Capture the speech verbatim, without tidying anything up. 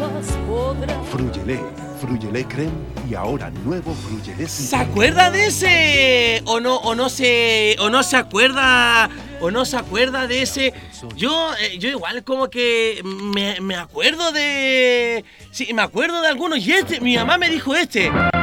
Fruyelé, Fruyelé Creme y ahora nuevo Fruyelé. ¿Se acuerda de ese? ¿O no, o no se, o no se acuerda, o no se acuerda de ese? Yo, eh, yo igual como que me, me acuerdo de, sí, me acuerdo de algunos y este, mi mamá me dijo este.